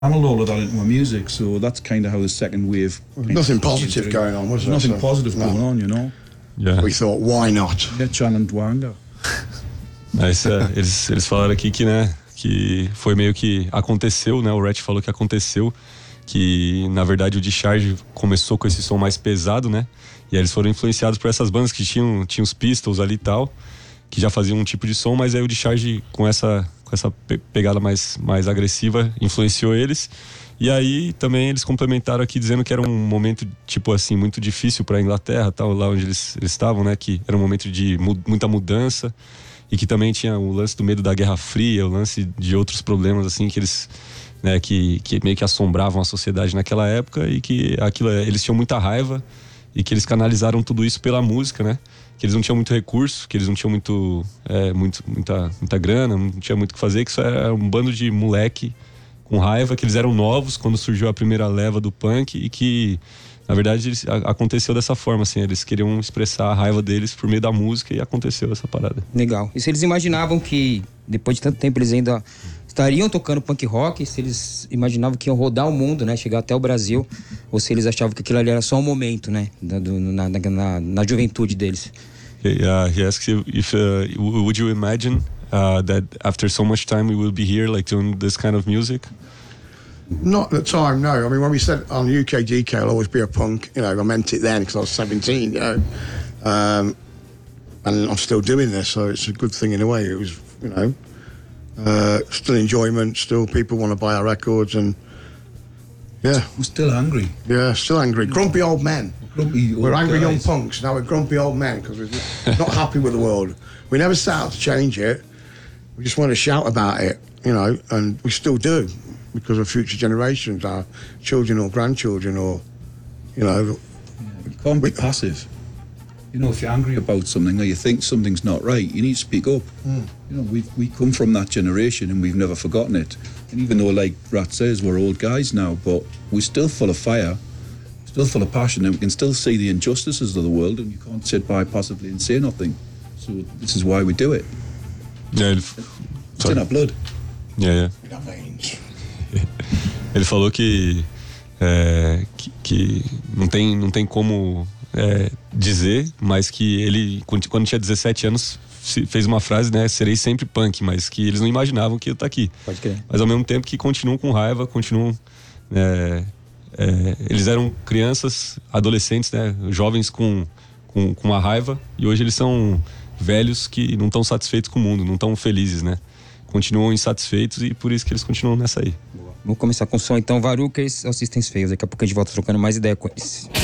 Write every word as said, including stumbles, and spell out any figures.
channeled all of that into my music, so that's kind of how the second wave. Nothing positive going on, was there? Nothing So, positive no. going on, you know. Yeah. We thought, why not? Yeah, channeled Dwanga. Mas é, eles, eles falaram aqui que, né, que foi meio que aconteceu, né? O Rhett falou que aconteceu, que na verdade o Discharge começou com esse som mais pesado, né? E aí eles foram influenciados por essas bandas que tinham, tinham os Pistols ali e tal, que já faziam um tipo de som, mas aí o Discharge com essa, com essa pe- pegada mais, mais agressiva influenciou eles. E aí também eles complementaram aqui dizendo que era um momento, tipo assim, muito difícil para a Inglaterra, tal, lá onde eles, eles estavam, né? Que era um momento de mu- muita mudança e que também tinha o lance do medo da Guerra Fria, o lance de outros problemas, assim, que eles... Né, que, que meio que assombravam a sociedade naquela época e que aquilo, eles tinham muita raiva e que eles canalizaram tudo isso pela música, né? Que eles não tinham muito recurso, que eles não tinham muito, é, muito muita, muita grana, não tinha muito o que fazer, que isso era um bando de moleque com raiva, que eles eram novos quando surgiu a primeira leva do punk e que, na verdade, eles, a, aconteceu dessa forma, assim, eles queriam expressar a raiva deles por meio da música e aconteceu essa parada. Legal. E se eles imaginavam que, depois de tanto tempo, eles ainda estariam tocando punk rock, se eles imaginavam que iam rodar o mundo, né? Chegar até o Brasil, ou se eles achavam que aquilo ali era só um momento, né? Da, do, na, na, na, na juventude deles. Yeah, he asks you if uh, would you imagine uh, that after so much time we will be here like doing this kind of music? Not at the time, no. I mean, when we said on U K D K I'll always be a punk, you know, I meant it then because I was seventeen, you know. Um, and I'm still doing this, so it's a good thing in a way. It was, you know, uh, still enjoyment, still people want to buy our records, and yeah. We're still angry. Yeah, still angry. Grumpy old men. Grumpy old We're angry young guys. punks, now we're grumpy old men because we're not happy with the world. We never set out to change it. We just want to shout about it, you know, and we still do because of future generations, our children or grandchildren or, you know. You can't be passive. You know, if you're angry about something or you think something's not right, you need to speak up. Mm. You know, we we come from that generation and we've never forgotten it. And even though, like Rat says, we're old guys now, but we're still full of fire, still full of passion, and we can still see the injustices of the world, and you can't sit by passively and say nothing. So this is why we do it. Yeah, ele... It's in our blood. Yeah, yeah. Ele falou que, é, que, que não, tem, não tem como é, dizer, mas que ele, quando tinha dezessete anos, fez uma frase, né? Serei sempre punk, mas que eles não imaginavam que eu tá aqui. Pode crer. Mas ao mesmo tempo que continuam com raiva, continuam... É, é, eles eram crianças, adolescentes, né? Jovens com, com, com uma raiva, e hoje eles são velhos que não estão satisfeitos com o mundo, não estão felizes, né? Continuam insatisfeitos e por isso que eles continuam nessa aí. Vamos começar com o som então, Varukers, Assistentes Feios. Daqui a pouco a gente volta trocando mais ideia com eles.